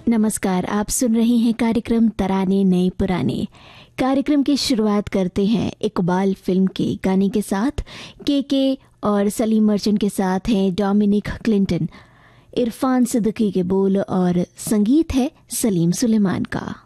नमस्कार, आप सुन रहे हैं कार्यक्रम तराने नए पुराने। कार्यक्रम की शुरुआत करते हैं इकबाल फिल्म के गाने के साथ। के और सलीम मर्चेंट के साथ हैं डोमिनिक क्लिंटन। इरफान सिद्दीकी के बोल और संगीत है सलीम सुलेमान का।